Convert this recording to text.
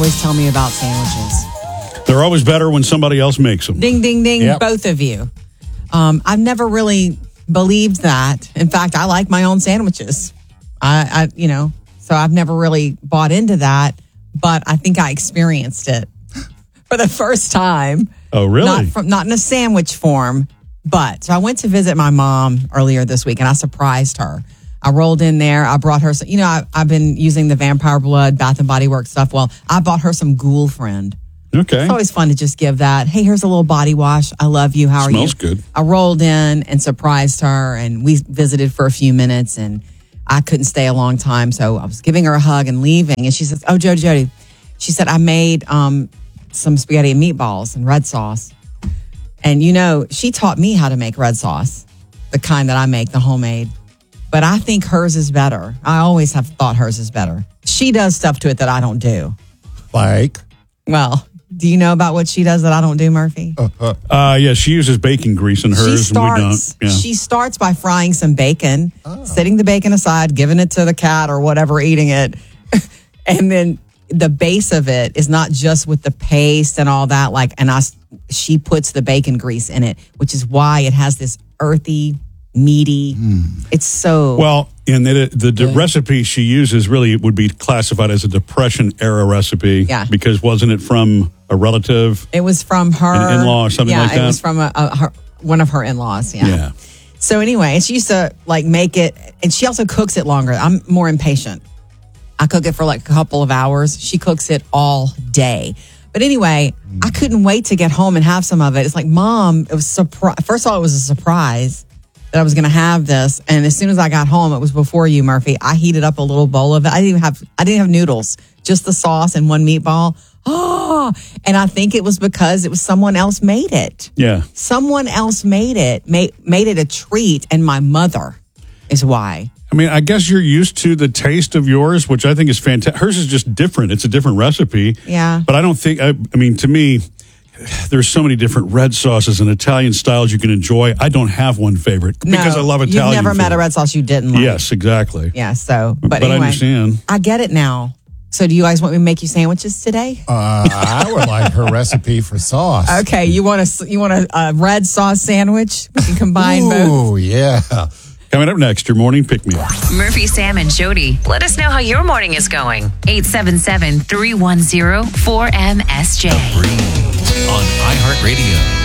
always tell me about sandwiches. They're always better when somebody else makes them. Ding, ding, ding, Yep. both of you. I've never really believed that. In fact, I like my own sandwiches. So I've never really bought into that, but I think I experienced it for the first time. Oh, really? Not in a sandwich form, but so I went to visit my mom earlier this week and I surprised her. I rolled in there. I brought her some, I've been using the Vampire Blood, Bath and Body Works stuff. Well, I bought her some Ghoul Friend. Okay. It's always fun to just give that. Hey, here's a little body wash. I love you. How are you? Smells good. I rolled in and surprised her, and we visited for a few minutes, and I couldn't stay a long time, so I was giving her a hug and leaving, and she says, "Oh, Jody," she said, "I made some spaghetti and meatballs and red sauce." And she taught me how to make red sauce, the kind that I make, the homemade. But I think hers is better. I always have thought hers is better. She does stuff to it that I don't do. Like? Well, do you know about what she does that I don't do, Murphy? Yeah, she uses bacon grease in hers, and we don't. Yeah. She starts by frying some bacon, setting the bacon aside, giving it to the cat or whatever, eating it. And then the base of it is not just with the paste and all that. She puts the bacon grease in it, which is why it has this earthy, meaty. It's so... Well, and the recipe she uses really would be classified as a Depression-era recipe. Yeah. Because wasn't it from a relative? It was from her... An in-law or something like that? Yeah, it was from one of her in-laws, Yeah. So anyway, she used to make it, and she also cooks it longer. I'm more impatient. I cook it for a couple of hours. She cooks it all day. But anyway, I couldn't wait to get home and have some of it. It's like, Mom, it was first of all, it was a surprise that I was going to have this. And as soon as I got home, it was before you, Murphy. I heated up a little bowl of it. I didn't have noodles, just the sauce and one meatball. Oh, and I think it was because it was someone else made it. Yeah. Someone else made it a treat, and my mother is why. I mean, I guess you're used to the taste of yours, which I think is fantastic. Hers is just different. It's a different recipe. Yeah. But I don't think, to me, there's so many different red sauces and Italian styles you can enjoy. I don't have one favorite because I love Italian You've never food. met a red sauce you didn't like. Yes, exactly. Yeah, so, but I anyway, understand. I get it now. So do you guys want me to make you sandwiches today? I would like her recipe for sauce. Okay, you want a red sauce sandwich? We can combine both. Oh, yeah. Coming up next, your morning pick-me-up. Murphy, Sam, and Jody. Let us know how your morning is going. 877-310-4MSJ. On iHeartRadio.